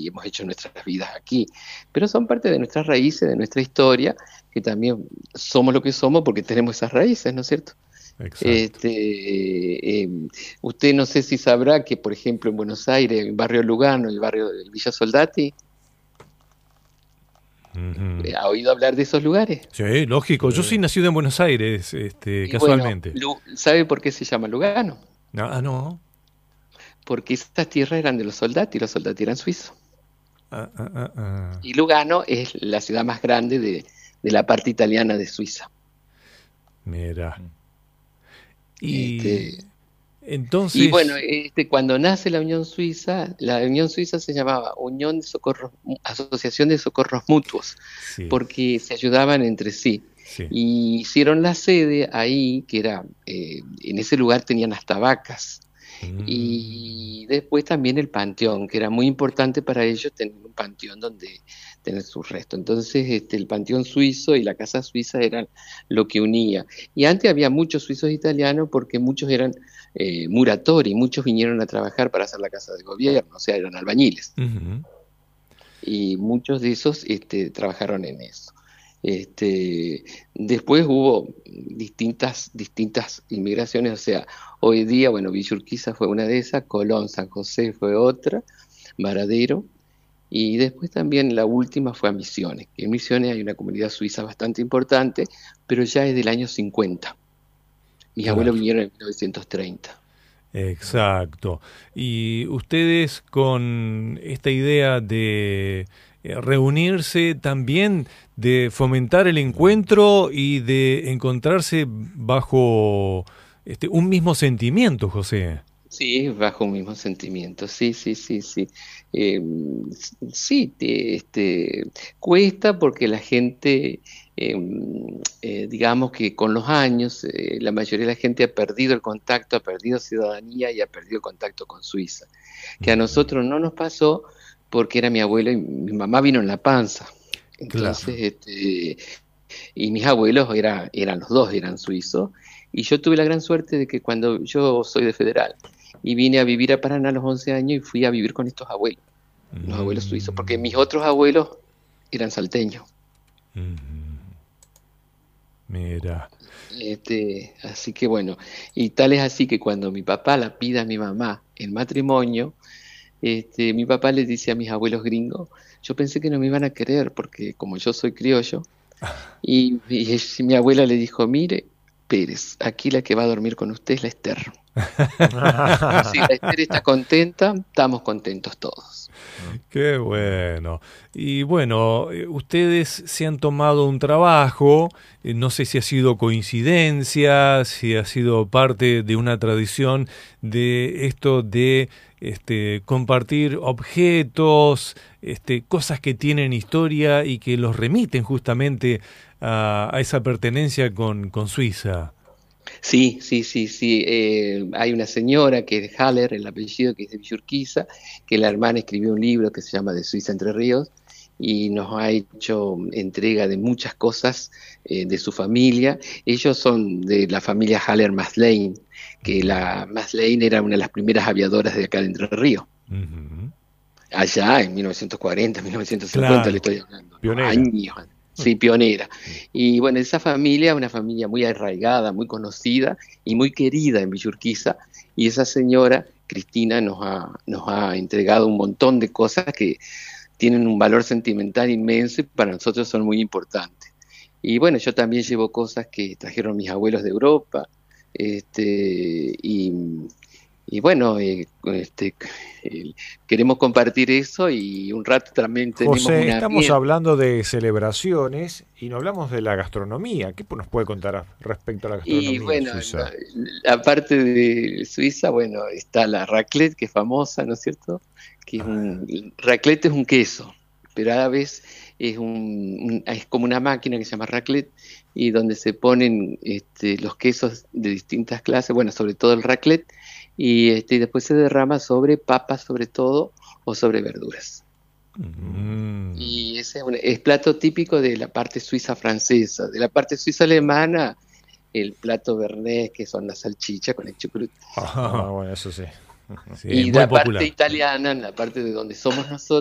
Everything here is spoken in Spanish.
hemos hecho nuestras vidas aquí, pero son parte de nuestras raíces, de nuestra historia, que también somos lo que somos porque tenemos esas raíces, ¿no es cierto? Exacto. Este, usted no sé si sabrá que, por ejemplo, en Buenos Aires, el barrio Lugano, el barrio del Villa Soldati, Ujú. ¿ha oído hablar de esos lugares? Sí, lógico. Yo soy Sí. nacido en Buenos Aires, Y bueno, casualmente. ¿sabe por qué se llama Lugano? Ah, no. Porque estas tierras eran de los Soldati, y los Soldati eran suizos. Ah, ah, ah, ah. Y Lugano es la ciudad más grande de la parte italiana de Suiza. Mira. Y Este, y bueno, entonces, cuando nace la Unión Suiza se llamaba Unión de Socorros, Asociación de Socorros Mutuos, sí, porque se ayudaban entre sí. sí. Y hicieron la sede ahí, que era, en ese lugar tenían hasta vacas. Mm, Y después también el panteón, que era muy importante para ellos tener un panteón donde tener sus restos. Entonces, el panteón suizo y la casa suiza eran lo que unía. Y antes había muchos suizos italianos porque muchos eran muratori, muchos vinieron a trabajar para hacer la casa de gobierno, o sea, eran albañiles. ujú. Y muchos de esos trabajaron en eso. Después hubo distintas inmigraciones, o sea, hoy día, bueno, Villa Urquiza fue una de esas, Colón, San José fue otra, Varadero, y después también la última fue a Misiones, que en Misiones hay una comunidad suiza bastante importante, pero ya es del año 50. Mis abuelos Claro. vinieron en 1930. Exacto. Y ustedes con esta idea de reunirse también, de fomentar el encuentro y de encontrarse bajo un mismo sentimiento, José. Sí, bajo un mismo sentimiento, sí, sí, sí, sí. Eh, sí, cuesta porque la gente, eh, digamos que con los años, la mayoría de la gente ha perdido el contacto, ha perdido ciudadanía y ha perdido el contacto con Suiza. Que a Ujú. nosotros no nos pasó porque era mi abuelo y mi mamá vino en la panza. Claro. Entonces, y mis abuelos eran los dos, eran suizos, y yo tuve la gran suerte de que cuando yo soy de Federal y vine a vivir a Paraná a los 11 años y fui a vivir con estos abuelos, los abuelos suizos, porque mis Mm, otros abuelos eran salteños. ujú. Mira. Así que bueno, y tal es así que cuando mi papá la pide a mi mamá en matrimonio, mi papá le dice a mis abuelos gringos, yo pensé que no me iban a querer porque como yo soy criollo, y mi abuela le dijo, mire, Pérez, aquí la que va a dormir con usted es la Esther. Si la Esther está contenta, estamos contentos todos. Qué bueno. Y bueno, ustedes se han tomado un trabajo, no sé si ha sido coincidencia, si ha sido parte de una tradición de esto de compartir objetos, cosas que tienen historia y que los remiten justamente a esa pertenencia con Suiza. Sí, sí, sí, sí. Hay una señora que es Haller, el apellido que es de Villurquiza, que la hermana escribió un libro que se llama De Suiza Entre Ríos y nos ha hecho entrega de muchas cosas de su familia. Ellos son de la familia Haller Maslany, que la Maslany era una de las primeras aviadoras de acá de Entre Ríos. Ujú. Allá en 1940, 1950 le Claro. estoy hablando, ¿no? Pionera. Años, sí, pionera. Y bueno, esa familia, una familia muy arraigada, muy conocida y muy querida en Villurquiza, y esa señora, Cristina, nos ha entregado un montón de cosas que tienen un valor sentimental inmenso y para nosotros son muy importantes. Y bueno, yo también llevo cosas que trajeron mis abuelos de Europa, y bueno, queremos compartir eso y un rato también tenemos José, un estamos arriendo. hablando de celebraciones y no hablamos de la gastronomía. ¿Qué nos puede contar respecto a la Y gastronomía bueno, suiza? aparte de Suiza, bueno, está la raclette, que es famosa, ¿no es cierto? Raclette es un queso, pero a la vez es como una máquina que se llama raclette y donde se ponen los quesos de distintas clases, bueno, sobre todo el raclette, y después se derrama sobre papas, sobre todo, o sobre verduras. Mm. Y ese es plato típico de la parte suiza francesa. De la parte suiza alemana, el plato bernés, que son las salchichas con el chucrut. Ah, Ah, bueno, eso sí. sí, es Y muy la parte popular. italiana, en la parte de donde somos nosotros,